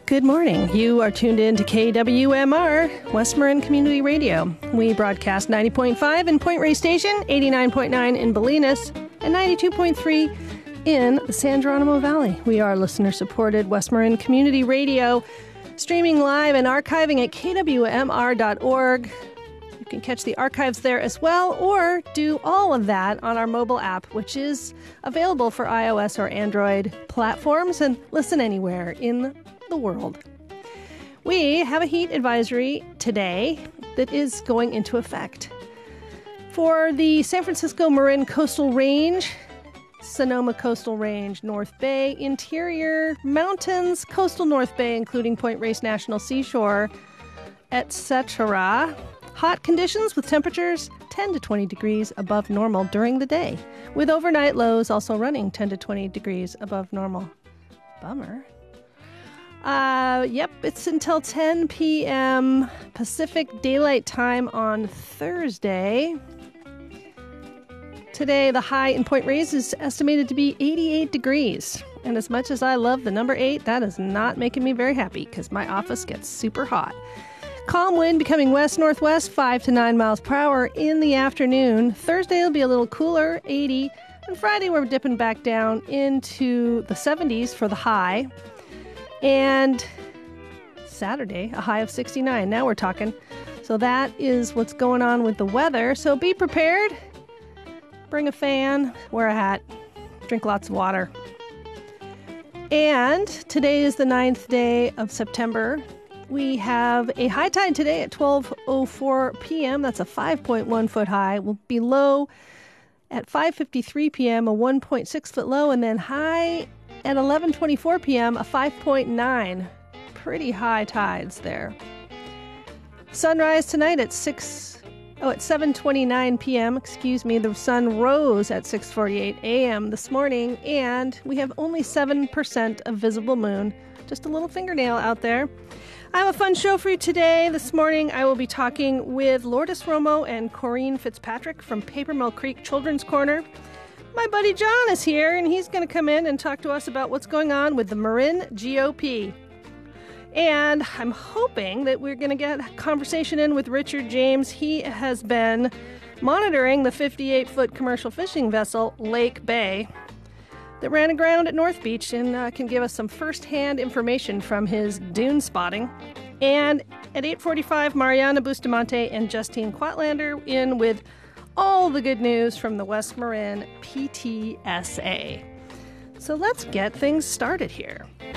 Good morning. You are tuned in to KWMR, West Marin Community Radio. We broadcast 90.5 in Point Reyes Station, 89.9 in Bolinas, and 92.3 in the San Geronimo Valley. We are listener-supported West Marin Community Radio, streaming live and archiving at kwmr.org. You can catch the archives there as well, or do all of that on our mobile app, which is available for iOS or Android platforms, and listen anywhere in the world. We have a heat advisory today that is going into effect. For the San Francisco Marin Coastal Range, Sonoma Coastal Range, North Bay, Interior, Mountains, Coastal North Bay, including Point Reyes National Seashore, etc. Hot conditions with temperatures 10 to 20 degrees above normal during the day, with overnight lows also running 10 to 20 degrees above normal. Bummer. Yep, it's until 10 p.m. Pacific Daylight Time on Thursday. Today, the high in Point Reyes is estimated to be 88 degrees. And as much as I love the number 8, that is not making me very happy because my office gets super hot. Calm wind becoming west-northwest, 5 to 9 miles per hour in the afternoon. Thursday will be a little cooler, 80. And Friday, we're dipping back down into the 70s for the high. And Saturday, a high of 69. Now we're talking. So that is what's going on with the weather. So be prepared. Bring a fan, wear a hat, drink lots of water. And today is the 9th day of September. We have a high tide today at 12:04 p.m. That's a 5.1 foot high. We'll be low at 5:53 p.m., a 1.6 foot low, and then high at 11:24 p.m., a 5.9. Pretty high tides there. Sunrise tonight at 7:29 p.m. The sun rose at 6:48 a.m. this morning, and we have only 7% of visible moon. Just a little fingernail out there. I have a fun show for you today. This morning, I will be talking with Lourdes Romo and Corinne Fitzpatrick from Paper Mill Creek Children's Corner. My buddy John is here, and he's going to come in and talk to us about what's going on with the Marin GOP. And I'm hoping that we're going to get a conversation in with Richard James. He has been monitoring the 58-foot commercial fishing vessel, Lake Bay, that ran aground at North Beach and can give us some first-hand information from his dune spotting. And at 8:45, Mariana Bustamante and Justine Quatlander in with all the good news from the West Marin PTSA. So let's get things started here.